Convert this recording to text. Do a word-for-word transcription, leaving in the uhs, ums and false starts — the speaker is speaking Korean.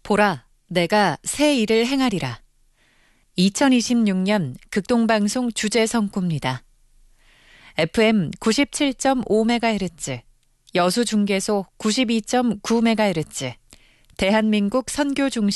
보라, 내가 새 일을 행하리라. 이천이십육 년 극동방송 주제 성구입니다. 에프엠 구십칠 점 오 메가헤르츠, 여수중계소 구십이 점 구 메가헤르츠, 대한민국 선교 중심